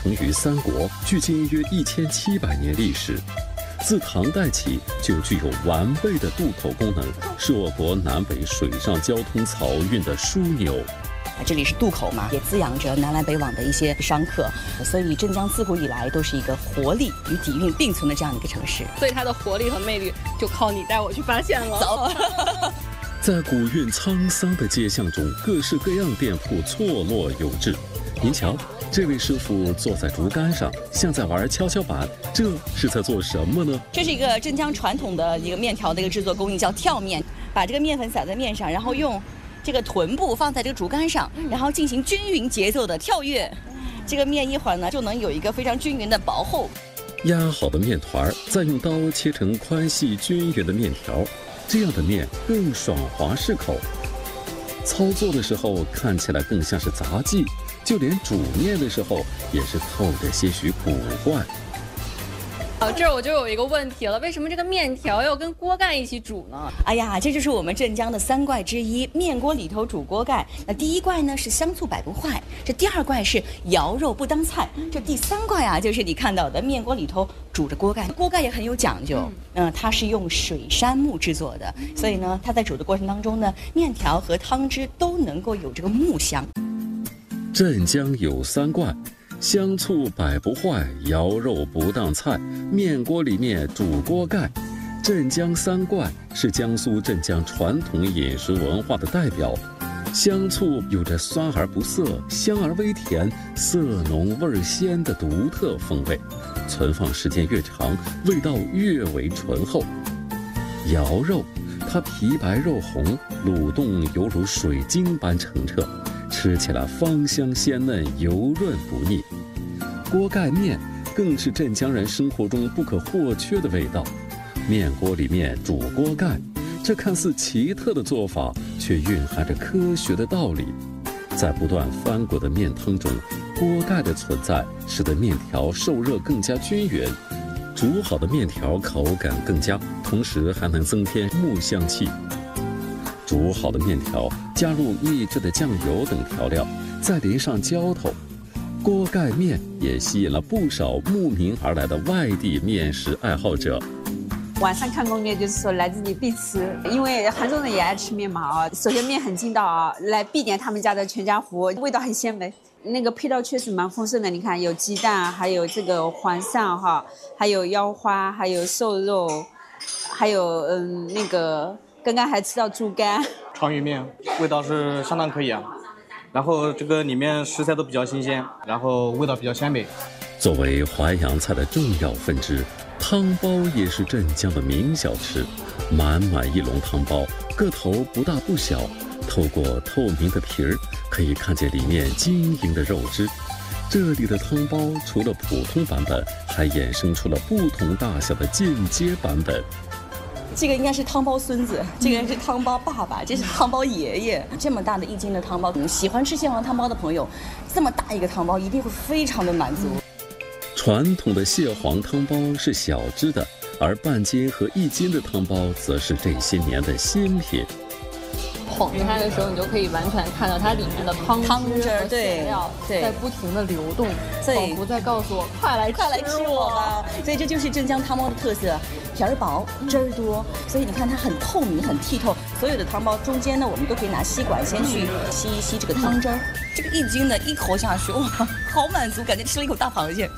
成于三国，距今约1700年历史。自唐代起就具有完备的渡口功能，是我国南北水上交通漕运的枢纽。 这里是渡口嘛，也滋养着南来北往的一些商客，所以镇江自古以来都是一个活力与底蕴并存的这样的一个城市。 所以它的活力和魅力就靠你带我去发现了。 走。 在古韵沧桑的街巷中，各式各样店铺错落有致。您瞧，这位师傅坐在竹竿上，像在玩跷跷板，这是在做什么呢？ 这是一个镇江传统的一个面条的一个制作工艺，叫跳面。把这个面粉撒在面上，然后用这个臀部放在这个竹竿上，然后进行均匀节奏的跳跃。这个面一会儿呢，就能有一个非常均匀的薄厚。 压好的面团，再用刀切成宽细均匀的面条，这样的面更爽滑适口。操作的时候看起来更像是杂技，就连煮面的时候也是透着些许古怪。 这儿我就有一个问题了，为什么这个面条要跟锅盖一起煮呢？ 哎呀，这就是我们镇江的3怪之一，面锅里头煮锅盖。那第1怪呢是香醋摆不坏，这第2怪是肴肉不当菜，这第3怪啊就是你看到的面锅里头煮着锅盖。锅盖也很有讲究，它是用水杉木制作的，所以呢它在煮的过程当中呢，面条和汤汁都能够有这个木香。 镇江有3怪。香醋摆不坏，肴肉不当菜，面锅里面煮锅盖。镇江3怪是江苏镇江传统饮食文化的代表。香醋有着酸而不涩、香而微甜、色浓味鲜的独特风味，存放时间越长，味道越为醇厚。肴肉，它皮白肉红，卤动犹如水晶般澄澈，吃起来芳香鲜嫩，油润不腻。锅盖面更是镇江人生活中不可或缺的味道。面锅里面煮锅盖，这看似奇特的做法，却蕴含着科学的道理。在不断翻滚的面汤中，锅盖的存在使得面条受热更加均匀，煮好的面条口感更佳，同时还能增添木香气。煮好的面条加入秘制的酱油等调料，再淋上浇头，锅盖面也吸引了不少慕名而来的外地面食爱好者。 晚上看攻略就是说来这里必吃，因为杭州人也爱吃面嘛啊。首先面很筋道啊，来必点他们家的全家福，味道很鲜美。那个配料确实蛮丰盛的，你看有鸡蛋，还有这个黄鳝哈，还有腰花，还有瘦肉，还有那个刚刚还吃到猪肝。 川渝面味道是相当可以啊，然后这个里面食材都比较新鲜，然后味道比较鲜美。 作为淮扬菜的重要分支，汤包也是镇江的名小吃。满满一笼汤包，个头不大不小，透过透明的皮儿，可以看见里面晶莹的肉汁。这里的汤包除了普通版本，还衍生出了不同大小的进阶版本。 这个应该是汤包孙子，这个是汤包爸爸，这是汤包爷爷。这么大的1斤的汤包，喜欢吃蟹黄汤包的朋友，这么大一个汤包一定会非常的满足。 传统的蟹黄汤包是小只的，而半斤和1斤的汤包则是这些年的新品。 捧开的时候，你就可以完全看到它里面的汤汁和馅料在不停的流动，仿佛在告诉我快来吃我吧。 所以这就是镇江汤包的特色，皮儿薄，汁儿多，所以你看它很透明，很剔透。所有的汤包中间呢，我们都可以拿吸管先去吸一吸这个汤汁儿。这个1斤的一口下去，哇，好满足，感觉吃了一口大螃蟹。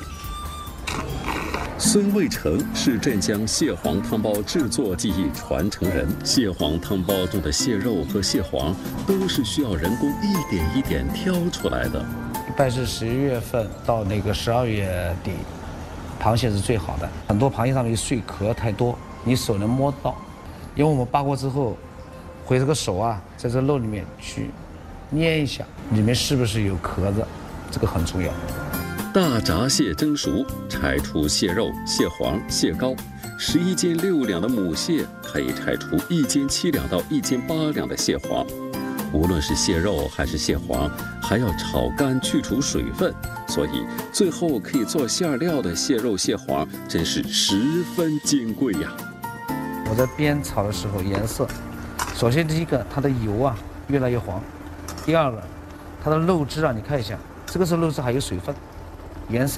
孙卫成是镇江蟹黄汤包制作技艺传承人。蟹黄汤包中的蟹肉和蟹黄都是需要人工一点一点挑出来的。 一般是11月份到那个12月底，螃蟹是最好的。很多螃蟹上面碎壳太多，你手能摸到，因为我们扒过之后，会这个手啊，在这肉里面去捏一下，里面是不是有壳子，这个很重要。 大闸蟹蒸熟，拆出蟹肉、蟹黄、蟹膏。11斤6两的母蟹可以拆出1斤7两到1斤8两的蟹黄。无论是蟹肉还是蟹黄，还要炒干去除水分，所以最后可以做馅料的蟹肉、蟹黄真是十分金贵呀。 我在煸炒的时候，颜色，首先第一个，它的油啊越来越黄；第二个，它的肉汁啊，你看一下，这个是肉汁还有水分。颜色